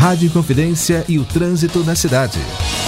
Rádio Inconfidência e o trânsito na cidade.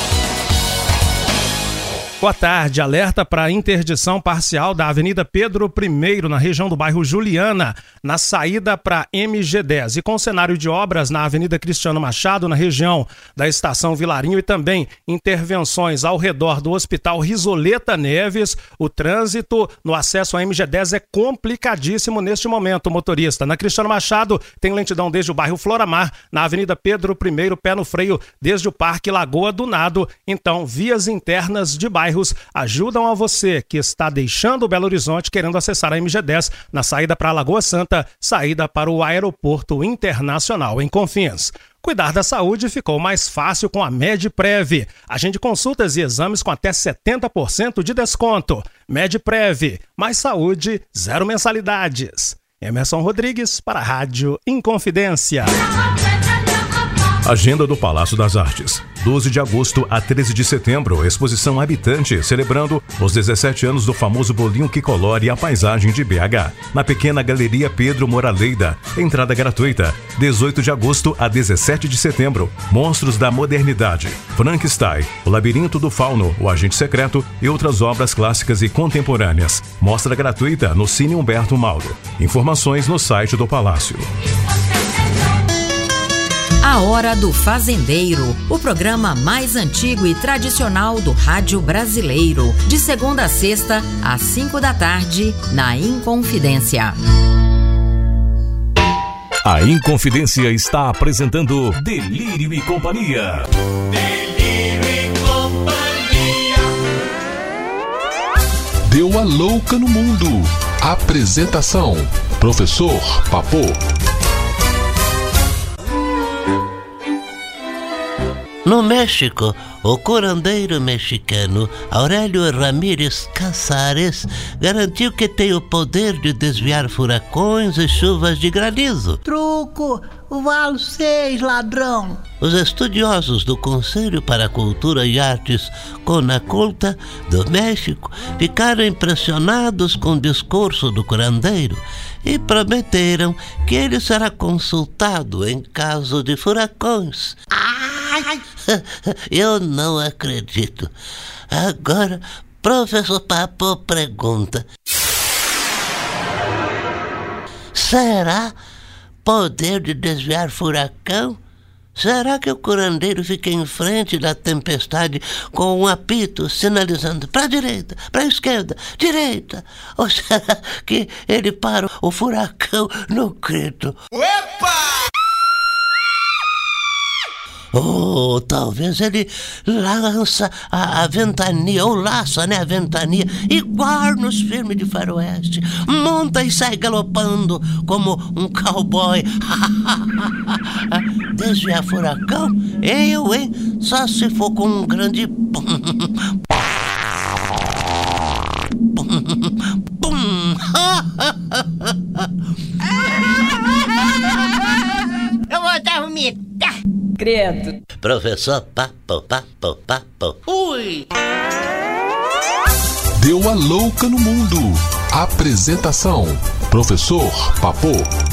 Boa tarde, alerta para interdição parcial da Avenida Pedro I, na região do bairro Juliana, na saída para MG10. E com cenário de obras na Avenida Cristiano Machado, na região da Estação Vilarinho, e também intervenções ao redor do Hospital Risoleta Neves, o trânsito no acesso à MG10 é complicadíssimo neste momento, motorista. Na Cristiano Machado tem lentidão desde o bairro Floramar, na Avenida Pedro I, pé no freio desde o Parque Lagoa do Nado. Então, vias internas de bairros ajudam a você que está deixando o Belo Horizonte querendo acessar a MG10 na saída para a Lagoa Santa, saída para o Aeroporto Internacional em Confins. Cuidar da saúde ficou mais fácil com a Medprev. Agende consultas e exames com até 70% de desconto. Medprev, mais saúde, zero mensalidades. Emerson Rodrigues para a Rádio Inconfidência. Agenda do Palácio das Artes. 12 de agosto a 13 de setembro, exposição Habitante, celebrando os 17 anos do famoso bolinho que colore a paisagem de BH. Na pequena Galeria Pedro Moraleida, entrada gratuita. 18 de agosto a 17 de setembro, Monstros da Modernidade, Frankenstein, O Labirinto do Fauno, O Agente Secreto e outras obras clássicas e contemporâneas. Mostra gratuita no Cine Humberto Mauro. Informações no site do Palácio. A Hora do Fazendeiro, o programa mais antigo e tradicional do rádio brasileiro, de segunda a sexta, às 5 da tarde, na Inconfidência. A Inconfidência está apresentando Delírio e Companhia. Delírio e Companhia. Deu a louca no mundo. Apresentação: Professor Papô. No México, o curandeiro mexicano Aurélio Ramírez Casares garantiu que tem o poder de desviar furacões e chuvas de granizo. Truco, vale 6, ladrão. Os estudiosos do Conselho para a Cultura e Artes Conaculta do México ficaram impressionados com o discurso do curandeiro e prometeram que ele será consultado em caso de furacões. Eu não acredito. Agora, professor Papo pergunta: será poder de desviar furacão? Será que o curandeiro fica em frente da tempestade com um apito sinalizando para a direita, para a esquerda, direita? Ou será que ele para o furacão no grito? Opa! Ou talvez ele lança a ventania, ou laça, né, a ventania, igual nos filmes de faroeste. Monta e sai galopando como um cowboy. Desviar furacão? Eu, hein? Só se for com um grande pum. Eu vou dar vomitar. Credo. Professor Papo. Ui! Deu a louca no mundo. Apresentação: Professor Papô.